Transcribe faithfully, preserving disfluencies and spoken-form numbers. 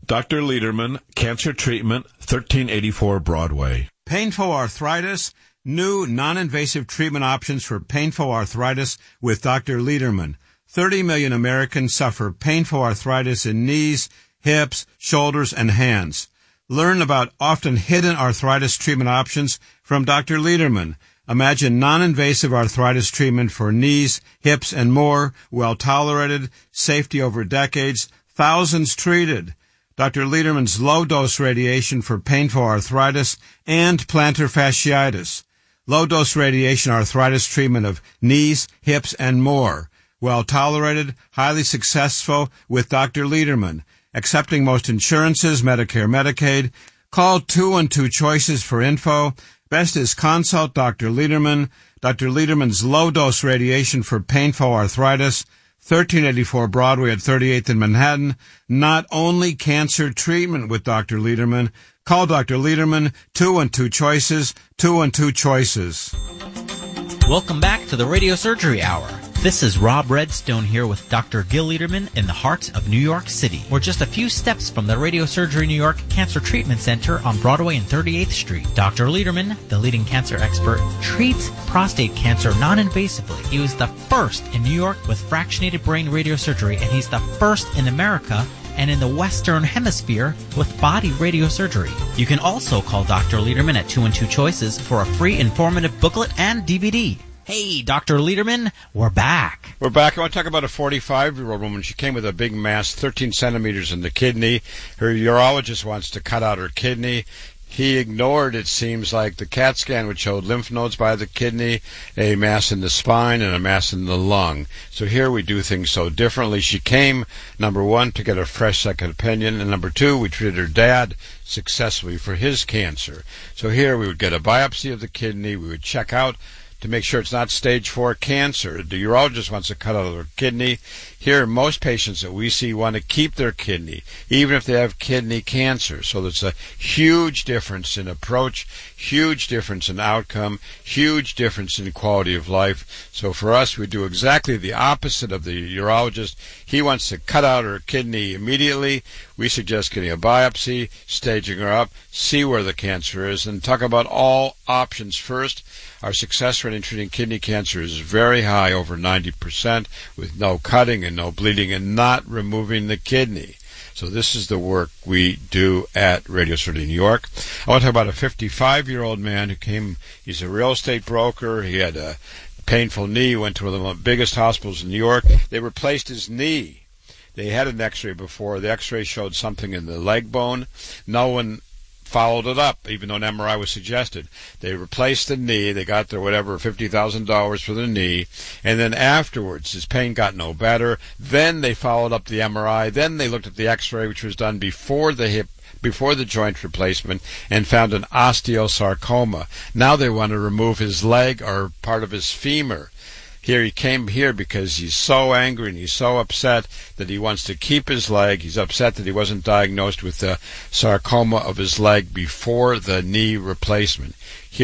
Doctor Lederman, Cancer Treatment, thirteen eighty-four Broadway. Painful arthritis, new non-invasive treatment options for painful arthritis with Doctor Lederman. thirty million Americans suffer painful arthritis in knees, hips, shoulders, and hands. Learn about often hidden arthritis treatment options from Doctor Lederman. Imagine non-invasive arthritis treatment for knees, hips, and more, well-tolerated, safety over decades, thousands treated. Doctor Lederman's low-dose radiation for painful arthritis and plantar fasciitis. Low-dose radiation arthritis treatment of knees, hips, and more. Well-tolerated, highly successful with Doctor Lederman. Accepting most insurances, Medicare, Medicaid. Call two one two Choices for info. Best is consult Doctor Lederman. Doctor Lederman's low-dose radiation for painful arthritis. thirteen eighty-four Broadway at thirty-eighth in Manhattan. Not only cancer treatment with Doctor Lederman. Call Doctor Lederman, two one two Choices, two one two Choices. Welcome back to the Radio Surgery Hour. This is Rob Redstone here with Doctor Gil Lederman in the heart of New York City. We're just a few steps from the Radio Surgery New York Cancer Treatment Center on Broadway and thirty-eighth Street. Doctor Lederman, the leading cancer expert, treats prostate cancer non-invasively. He was the first in New York with fractionated brain radiosurgery, and he's the first in America and in the Western Hemisphere with body radiosurgery. You can also call Doctor Lederman at two one two Choices for a free informative booklet and D V D. Hey, Doctor Lederman, we're back. We're back. I want to talk about a forty-five-year-old woman. She came with a big mass, thirteen centimeters in the kidney. Her urologist wants to cut out her kidney. He ignored, it seems like, the CAT scan, which showed lymph nodes by the kidney, a mass in the spine, and a mass in the lung. So here we do things so differently. She came, number one, to get a fresh second opinion, and number two, we treated her dad successfully for his cancer. So here we would get a biopsy of the kidney. We would check out to make sure it's not stage four cancer. The urologist wants to cut out their kidney. Here, most patients that we see want to keep their kidney, even if they have kidney cancer. So there's a huge difference in approach, huge difference in outcome, huge difference in quality of life. So for us, we do exactly the opposite of the urologist. He wants to cut out her kidney immediately. We suggest getting a biopsy, staging her up, see where the cancer is, and talk about all options first. Our success rate in treating kidney cancer is very high, over ninety percent, with no cutting and no bleeding and not removing the kidney. So this is the work we do at Radio Surgery New York. I want to talk about a fifty-five-year-old man who came. He's a real estate broker. He had a painful knee, went to one of the biggest hospitals in New York. They replaced his knee. They had an x-ray before. The x-ray showed something in the leg bone. No one followed it up, even though an M R I was suggested. They replaced the knee. They got their whatever fifty thousand dollars for the knee, and then afterwards his pain got no better. Then they followed up the M R I. Then they looked at the x-ray, which was done before the hip before the joint replacement, and found an osteosarcoma. Now they want to remove his leg or part of his femur. Here he came here because he's so angry and he's so upset that he wants to keep his leg. He's upset that he wasn't diagnosed with the sarcoma of his leg before the knee replacement. Here